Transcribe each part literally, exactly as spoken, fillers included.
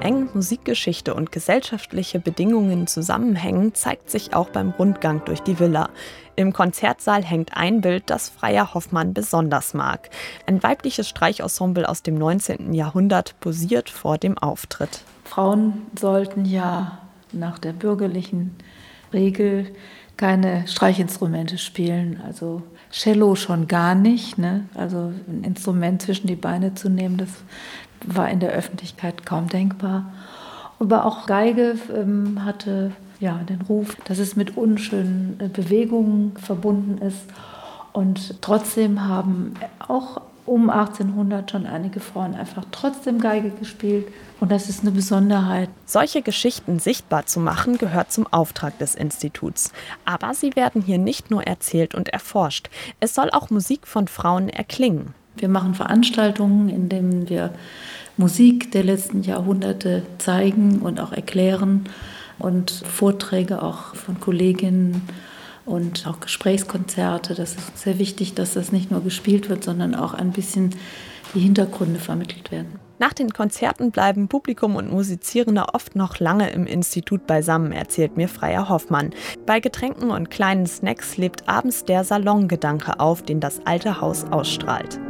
eng Musikgeschichte und gesellschaftliche Bedingungen zusammenhängen, zeigt sich auch beim Rundgang durch die Villa. Im Konzertsaal hängt ein Bild, das Freya Hoffmann besonders mag. Ein weibliches Streicherensemble aus dem neunzehnten Jahrhundert posiert vor dem Auftritt. Frauen sollten ja nach der bürgerlichen Regel keine Streichinstrumente spielen, also Cello schon gar nicht, ne? Also ein Instrument zwischen die Beine zu nehmen, das war in der Öffentlichkeit kaum denkbar. Aber auch Geige ähm, hatte ja den Ruf, dass es mit unschönen Bewegungen verbunden ist. Und trotzdem haben auch um achtzehnhundert schon einige Frauen einfach trotzdem Geige gespielt. Und das ist eine Besonderheit. Solche Geschichten sichtbar zu machen, gehört zum Auftrag des Instituts. Aber sie werden hier nicht nur erzählt und erforscht. Es soll auch Musik von Frauen erklingen. Wir machen Veranstaltungen, in denen wir Musik der letzten Jahrhunderte zeigen und auch erklären. Und Vorträge auch von Kolleginnen und auch Gesprächskonzerte. Das ist sehr wichtig, dass das nicht nur gespielt wird, sondern auch ein bisschen die Hintergründe vermittelt werden. Nach den Konzerten bleiben Publikum und Musizierende oft noch lange im Institut beisammen, erzählt mir Freya Hoffmann. Bei Getränken und kleinen Snacks lebt abends der Salongedanke auf, den das alte Haus ausstrahlt.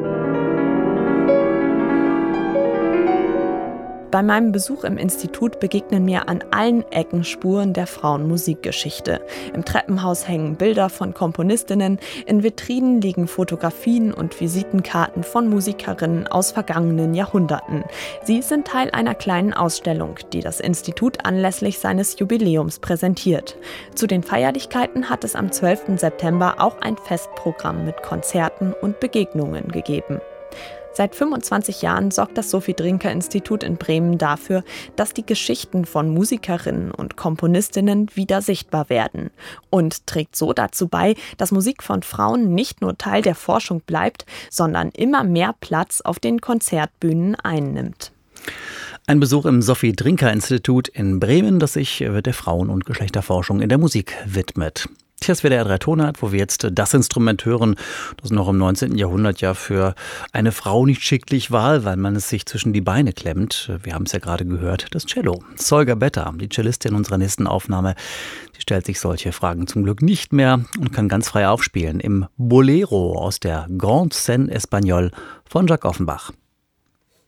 Bei meinem Besuch im Institut begegnen mir an allen Ecken Spuren der Frauenmusikgeschichte. Im Treppenhaus hängen Bilder von Komponistinnen, in Vitrinen liegen Fotografien und Visitenkarten von Musikerinnen aus vergangenen Jahrhunderten. Sie sind Teil einer kleinen Ausstellung, die das Institut anlässlich seines Jubiläums präsentiert. Zu den Feierlichkeiten hat es am zwölften September auch ein Festprogramm mit Konzerten und Begegnungen gegeben. Seit fünfundzwanzig Jahren sorgt das Sophie-Drinker-Institut in Bremen dafür, dass die Geschichten von Musikerinnen und Komponistinnen wieder sichtbar werden und trägt so dazu bei, dass Musik von Frauen nicht nur Teil der Forschung bleibt, sondern immer mehr Platz auf den Konzertbühnen einnimmt. Ein Besuch im Sophie-Drinker-Institut in Bremen, das sich der Frauen- und Geschlechterforschung in der Musik widmet. Das wäre der drei Tonart, wo wir jetzt das Instrument hören, das noch im neunzehnten Jahrhundert ja für eine Frau nicht schicklich war, weil man es sich zwischen die Beine klemmt. Wir haben es ja gerade gehört, das Cello. Solga Betta, die Cellistin unserer nächsten Aufnahme, die stellt sich solche Fragen zum Glück nicht mehr und kann ganz frei aufspielen im Bolero aus der Grande Scène Espagnole von Jacques Offenbach.